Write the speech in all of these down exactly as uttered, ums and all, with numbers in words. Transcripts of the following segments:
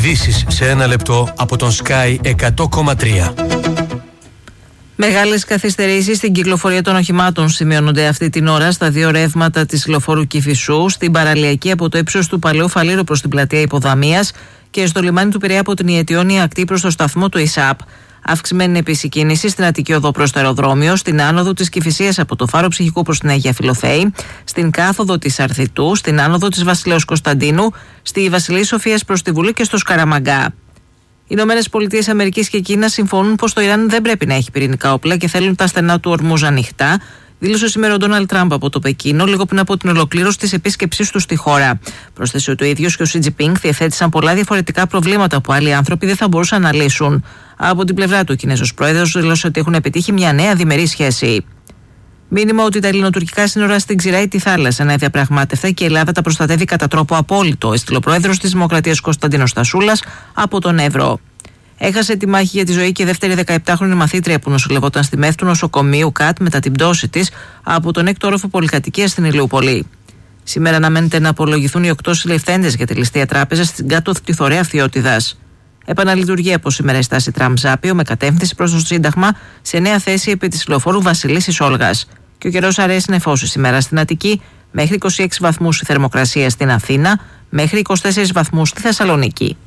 Ειδήσεις σε ένα λεπτό από τον Sky εκατό κόμμα τρία. Μεγάλες καθυστερήσεις στην κυκλοφορία των οχημάτων σημειώνονται αυτή την ώρα στα δύο ρεύματα της λεωφόρου Κηφισού, στην παραλιακή από το ύψος του Παλαιού Φαλήρου προς την πλατεία Υποδαμίας και στο λιμάνι του Πειραιά από την Ιετιώνη ακτή προς το σταθμό του ΙΣΑΠ. Αυξημένη επίσης κίνηση στην Αττική Οδό προς το αεροδρόμιο, στην άνοδο της Κηφισίας από το Φάρο Ψυχικού προς την Αγία Φιλοθέη, στην κάθοδο της Αρθιτού, στην άνοδο της Βασιλέως Κωνσταντίνου, στη Βασιλή Σοφίας προς τη Βουλή και στο Σκαραμαγκά. Οι Ηνωμένες Πολιτείες Αμερικής και Κίνα συμφωνούν πως το Ιράν δεν πρέπει να έχει πυρηνικά όπλα και θέλουν τα στενά του Ορμούζ ανοιχτά, δήλωσε σήμερα ο Ντόναλντ Τραμπ από το Πεκίνο, λίγο πριν από την ολοκλήρωση της επίσκεψής του στη χώρα. Πρόσθεσε ότι ο ίδιος και ο Σι Τζινπίνγκ διαθέτησαν πολλά διαφορετικά προβλήματα που άλλοι άνθρωποι δεν θα μπορούσαν να λύσουν. Από την πλευρά του, ο Κινέζος πρόεδρος δήλωσε ότι έχουν επιτύχει μια νέα διμερή σχέση. Μήνυμα ότι τα ελληνοτουρκικά σύνορα στην ξηρά ή τη θάλασσα είναι αδιαπραγμάτευτα και η Ελλάδα τα προστατεύει κατά τρόπο απόλυτο, έστειλε ο πρόεδρος της Δημοκρατίας Κωνσταντίνος Στασούλας από τον Εύρο. Έχασε τη μάχη για τη ζωή και η δεύτερη δεκαεπτάχρονη μαθήτρια που νοσηλευόταν στη μεθ του νοσοκομείου ΚΑΤ μετά την πτώση της από τον έκτο όροφο πολυκατοικίας στην Ηλιούπολη. Σήμερα αναμένεται να απολογηθούν οι οκτώ συλληφθέντες για τη ληστεία τράπεζα στην κάτω Πτυθωρέα Φθιώτιδας. Επαναλειτουργεί από σήμερα η στάση Τραμζάπιο με κατεύθυνση προς το Σύνταγμα σε νέα θέση επί της λεωφόρου Βασιλίσσης Όλγας. Και ο καιρός αρέσει νεφώσει σήμερα στην Αττική, μέχρι είκοσι έξι βαθμούς η θερμοκρασία στην Αθήνα, μέχρι είκοσι τέσσερις βαθμούς στη Θεσσαλονίκη.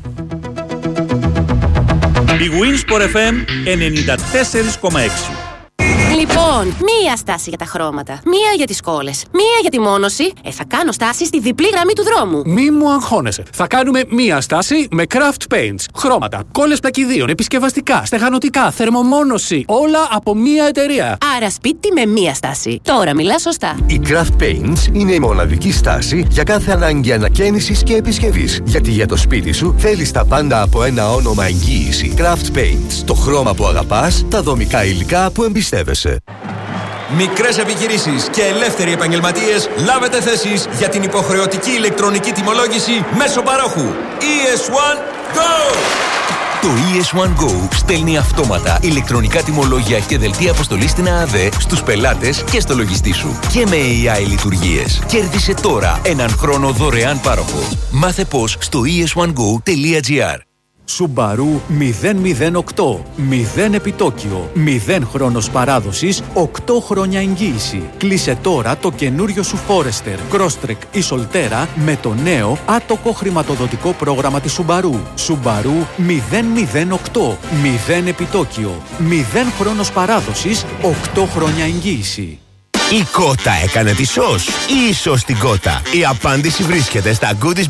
Η Winsport εφ εμ ενενήντα τέσσερα κόμμα έξι. Λοιπόν, μία στάση για τα χρώματα, μία για τις κόλλες, μία για τη μόνωση. Ε, θα κάνω στάση στη διπλή γραμμή του δρόμου. Μη μου αγχώνεσαι. Θα κάνουμε μία στάση με Craft Paints. Χρώματα, κόλλες πλακιδίων, επισκευαστικά, στεγανοτικά, θερμομόνωση. Όλα από μία εταιρεία. Άρα σπίτι με μία στάση. Τώρα μιλά σωστά. Η Craft Paints είναι η μοναδική στάση για κάθε ανάγκη ανακαίνησης και επισκευής. Γιατί για το σπίτι σου θέλεις τα πάντα από ένα όνομα εγγύηση. Craft Paints. Το χρώμα που αγαπάς, τα δομικά υλικά που εμπιστεύεσαι. Μικρές επιχειρήσεις και ελεύθεροι επαγγελματίες, λάβετε θέσεις για την υποχρεωτική ηλεκτρονική τιμολόγηση μέσω παρόχου. ι ες ουάν Go! Το ι ες ουάν Go στέλνει αυτόματα ηλεκτρονικά τιμολόγια και δελτία αποστολής στην ΑΑΔΕ στους πελάτες και στο λογιστή σου. Και με έι άι λειτουργίες. Κέρδισε τώρα έναν χρόνο δωρεάν πάροχο. Μάθε πώς στο ι ες ουάν γκο τελεία τζι άρ. Subaru μηδέν μηδέν οκτώ. μηδέν επιτόκιο. μηδέν χρόνος παράδοσης. οκτώ χρόνια εγγύηση. Κλείσε τώρα το καινούριο σου Forester, Crosstrek ή Solterra με το νέο άτοκο χρηματοδοτικό πρόγραμμα της Subaru. Subaru μηδέν μηδέν οκτώ. μηδέν επιτόκιο. μηδέν χρόνος παράδοσης. οκτώ χρόνια εγγύηση. Η κότα έκανε τη σως ή η σως την κότα? Η απάντηση βρίσκεται στα Goodies